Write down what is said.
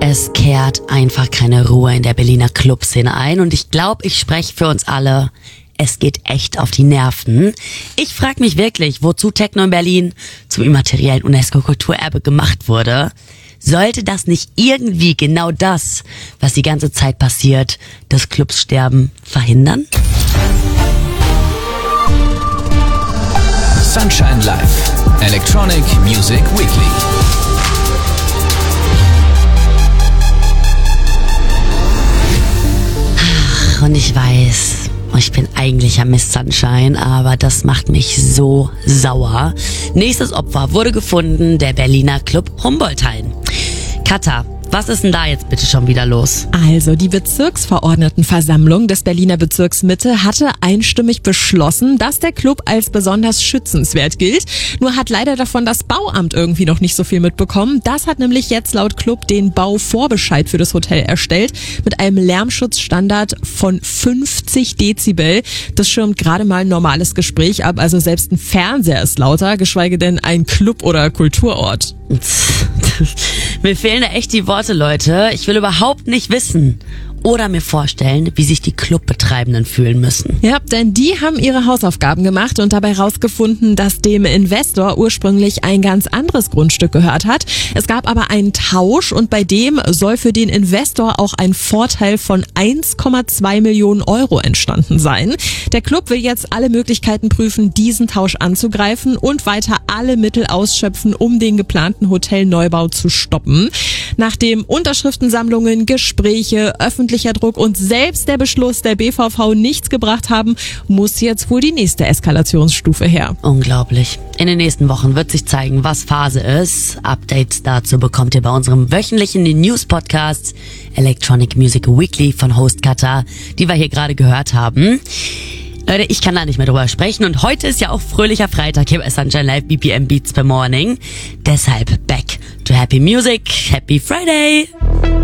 Es kehrt einfach keine Ruhe in der Berliner Clubszene ein und ich glaube, ich spreche für uns alle. Es geht echt auf die Nerven. Ich frage mich wirklich, wozu Techno in Berlin zum immateriellen UNESCO-Kulturerbe gemacht wurde. Sollte das nicht irgendwie genau das, was die ganze Zeit passiert, das Clubssterben verhindern? Sunshine Live, Electronic Music Weekly. Und ich weiß, ich bin eigentlich ein Miss Sunshine, aber das macht mich so sauer. Nächstes Opfer wurde gefunden, der Berliner Club Humboldt-Hain. Katha, was ist denn da jetzt bitte schon wieder los? Also, die Bezirksverordnetenversammlung des Berliner Bezirks Mitte hatte einstimmig beschlossen, dass der Club als besonders schützenswert gilt. Nur hat leider davon das Bauamt irgendwie noch nicht so viel mitbekommen. Das hat nämlich jetzt laut Club den Bauvorbescheid für das Hotel erstellt mit einem Lärmschutzstandard von 50 Dezibel. Das schirmt gerade mal ein normales Gespräch ab, also selbst ein Fernseher ist lauter, geschweige denn ein Club oder Kulturort. Mir fehlen da echt die Worte, Leute. Ich will überhaupt nicht wissen oder mir vorstellen, wie sich die Clubbetreibenden fühlen müssen. Ja, denn die haben ihre Hausaufgaben gemacht und dabei rausgefunden, dass dem Investor ursprünglich ein ganz anderes Grundstück gehört hat. Es gab aber einen Tausch und bei dem soll für den Investor auch ein Vorteil von 1,2 Millionen Euro entstanden sein. Der Club will jetzt alle Möglichkeiten prüfen, diesen Tausch anzugreifen und weiter alle Mittel ausschöpfen, um den geplanten Hotelneubau zu stoppen. Nachdem Unterschriftensammlungen, Gespräche, öffentlicher Druck und selbst der Beschluss der BVV nichts gebracht haben, muss jetzt wohl die nächste Eskalationsstufe her. Unglaublich. In den nächsten Wochen wird sich zeigen, was Phase ist. Updates dazu bekommt ihr bei unserem wöchentlichen News-Podcast Electronic Music Weekly von Host Katha, die wir hier gerade gehört haben. Leute, ich kann da nicht mehr drüber sprechen und heute ist ja auch fröhlicher Freitag hier bei Sunshine Live BPM Beats per Morning. Deshalb back to happy music, happy Friday!